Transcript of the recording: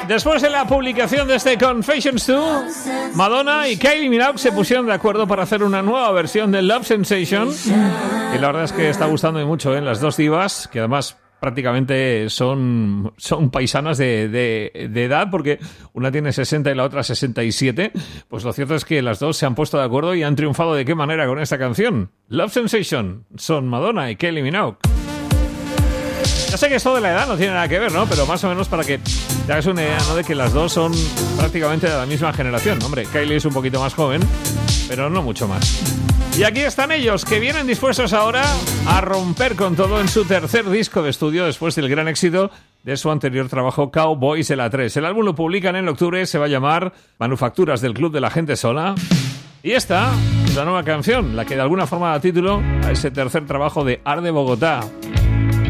Después de la publicación de este Confessions 2, Madonna y Kylie Minogue se pusieron de acuerdo para hacer una nueva versión de Love Sensation. Y la verdad es que está gustando mucho, las dos divas, que además prácticamente son paisanas de edad, porque una tiene 60 y la otra 67. Pues lo cierto es que las dos se han puesto de acuerdo y han triunfado de qué manera con esta canción. Love Sensation son Madonna y Kylie Minogue. Ya sé que esto de la edad no tiene nada que ver, ¿no? Pero más o menos para que te hagas una idea, ¿no? De que las dos son prácticamente de la misma generación. Hombre, Kylie es un poquito más joven, pero no mucho más. Y aquí están ellos, que vienen dispuestos ahora a romper con todo en su tercer disco de estudio después del gran éxito de su anterior trabajo Cowboys de la 3. El álbum lo publican en octubre, se va a llamar Manufacturas del Club de la Gente Sola. Y esta es la nueva canción, la que de alguna forma da título a ese tercer trabajo de Arde Bogotá.